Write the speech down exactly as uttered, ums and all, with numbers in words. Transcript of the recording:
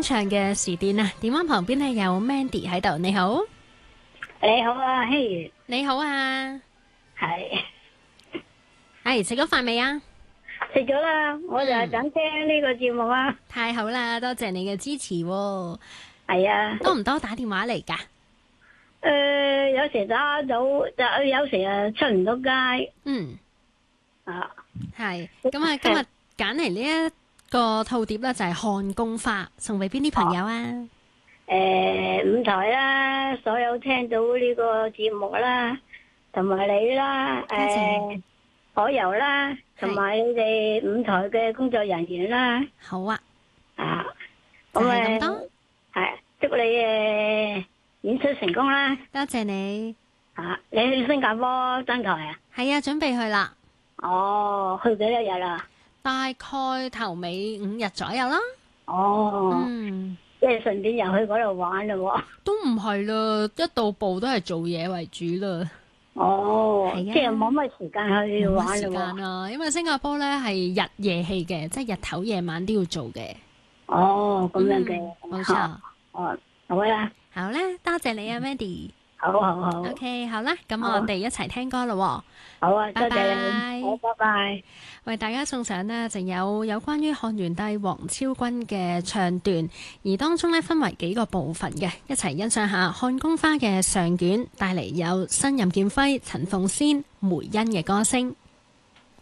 唱嘅時段啊，電話旁邊咧有 Mandy 喺度，你好， 你好啊，希如， 你好啊， 係係食咗飯未啊？ 食咗啦，我就係等聽呢個節目啊。 太好啦，多謝你嘅支持喎。 係啊， 多唔多打電話嚟噶？ 誒，有時打到，就有時啊出唔到街嗯， 啊。 係咁啊，今日揀嚟呢一個套碟咧就係《漢宮花》，送俾邊啲朋友啊？ 誒，五台啦，所有聽到呢個節目啦，同埋你啦，誒，海油啦，同埋你哋五台嘅工作人員啦。 好啊， 啊， 就咁誒， 係咁多， 係祝你誒演出成功啦！ 多謝你。 啊，你去新加坡登台啊？ 係啊，準備去啦， 哦，去幾多日啦？ 大概頭尾五日左右啦。 哦， 嗯， 即係順便又去嗰度玩咯喎。 都唔係啦，一到埗都係做嘢為主啦。 哦， 係啊即係冇乜時間去冇乜玩時間咯喎。 啊，因為新加坡咧係日夜戲嘅，即係日頭夜晚都要做嘅。 哦，咁樣嘅， 嗯冇錯。 哦，好啦， 好咧，多謝你啊，Mandy。 好好好， OK，好啦，咁好我哋一齊聽歌咯喎。 好啊，多拜拜謝你，好，拜拜。 為大家送上呢，就有有關於漢元帝王昭君嘅唱段，而當中呢，分為幾個部分嘅，一齊欣賞下漢宮花嘅上卷，帶嚟有新任劍輝、陳鳳仙、梅欣嘅歌聲。